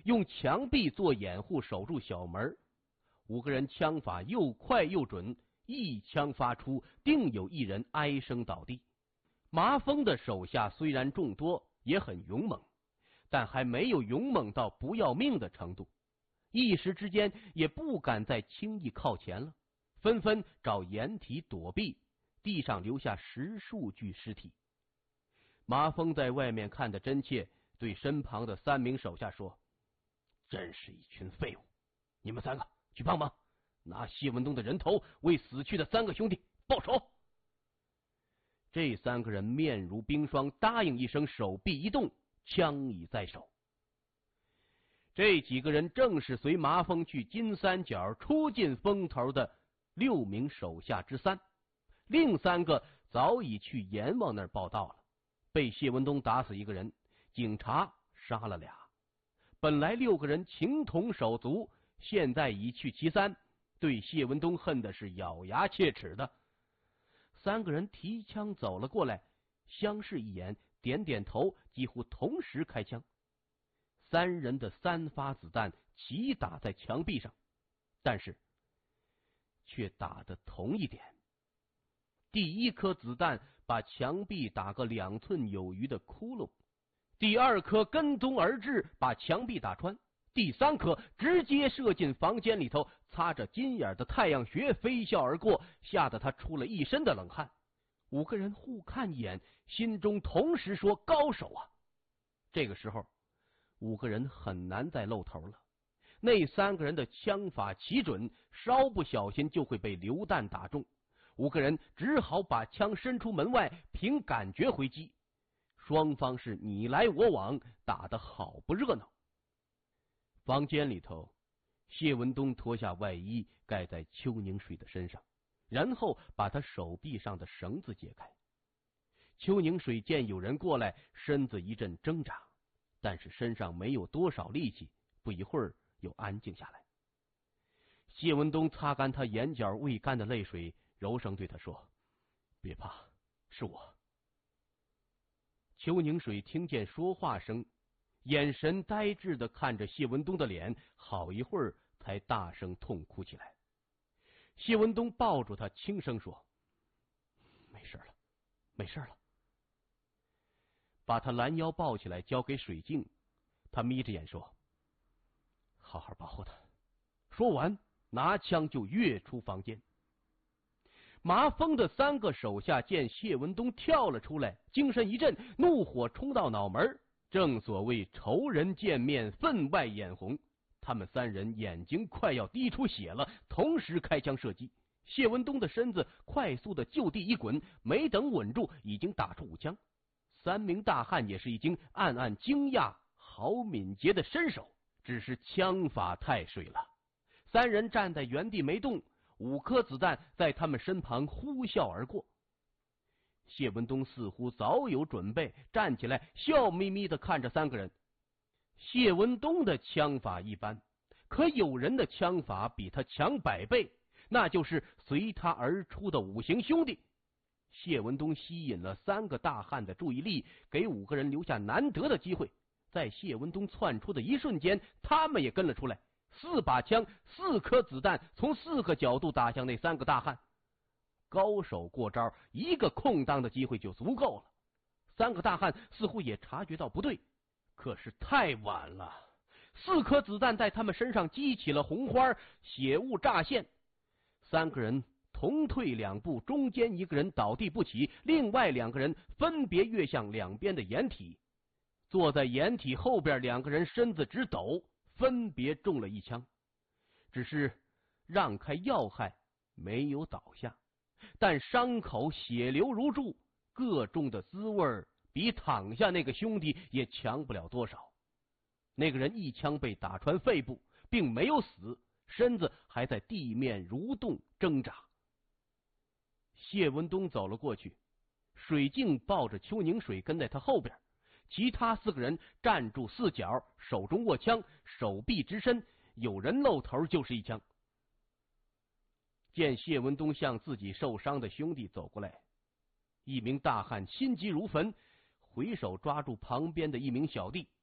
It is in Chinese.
用墙壁做掩护，守住小门。5个人枪法又快又准，一枪发出，定有一人哀声倒地。麻风的手下虽然众多，也很勇猛，但还没有勇猛到不要命的程度，一时之间也不敢再轻易靠前了，纷纷找掩体躲避，地上留下10数具尸体。麻风在外面看得真切，对身旁的3名手下说：“真是一群废物，你们3个去帮忙，拿谢文东的人头为死去的3个兄弟报仇。”这3个人面如冰霜，答应一声，手臂一动，枪已在手。这几个人正是随麻风去金三角出尽风头的6名手下之3，另3个早已去阎王那儿报道了，被谢文东打死1个人，警察杀了2。本来6个人情同手足，现在已去其3，对谢文东恨的是咬牙切齿的。3个人提枪走了过来，相视一眼，点点头，几乎同时开枪。3人的3发子弹齐打在墙壁上，但是却打得同一点。第1颗子弹把墙壁打个2寸有余的窟窿，第2颗跟踪而至，把墙壁打穿，第3颗直接射进房间里头，擦着金眼的太阳穴飞啸而过，吓得他出了一身的冷汗。5个人互看一眼，心中同时说：“高手啊！”这个时候5个人很难再露头了，那3个人的枪法奇准，稍不小心就会被榴弹打中。5个人只好把枪伸出门外，凭感觉回击。双方是你来我往，打得好不热闹。房间里头，谢文东脱下外衣盖在邱宁水的身上，然后把他手臂上的绳子解开。邱宁水见有人过来，身子一阵挣扎，但是身上没有多少力气，不一会儿又安静下来。谢文东擦干他眼角未干的泪水，柔声对他说：“别怕，是我。”邱宁水听见说话声，眼神呆滞的看着谢文东的脸，好一会儿才大声痛哭起来。谢文东抱住他，轻声说：“没事了，没事了。”把他拦腰抱起来交给水镜，他眯着眼说：“好好保护他。”说完拿枪就跃出房间。麻风的3个手下见谢文东跳了出来，精神一振，怒火冲到脑门。正所谓仇人见面分外眼红，他们3人眼睛快要滴出血了，同时开枪射击。谢文东的身子快速的就地一滚，没等稳住，已经打出5枪。3名大汉也是已经暗暗惊讶，好敏捷的身手，只是枪法太水了。3人站在原地没动，5颗子弹在他们身旁呼啸而过。谢文东似乎早有准备，站起来笑眯眯的看着3个人。谢文东的枪法一般，可有人的枪法比他强100倍，那就是随他而出的5行兄弟。谢文东吸引了3个大汉的注意力，给5个人留下难得的机会。在谢文东窜出的一瞬间，他们也跟了出来，4把枪，4颗子弹从4个角度打向那3个大汉。高手过招，一个空当的机会就足够了。3个大汉似乎也察觉到不对，可是太晚了，4颗子弹在他们身上激起了红花，血雾乍现。3个人同退2步，中间1个人倒地不起，另外2个人分别跃向两边的掩体。坐在掩体后边2个人身子直抖，分别中了1枪，只是让开要害，没有倒下，但伤口血流如注，各中的滋味比躺下那个兄弟也强不了多少。那个人1枪被打穿肺部，并没有死，身子还在地面蠕动挣扎。谢文东走了过去，水镜抱着邱宁水跟在他后边，其他4个人站住4角，手中握枪，手臂直伸，有人露头就是1枪。见谢文东向自己受伤的兄弟走过来，一名大汉心急如焚，回手抓住旁边的一名小弟，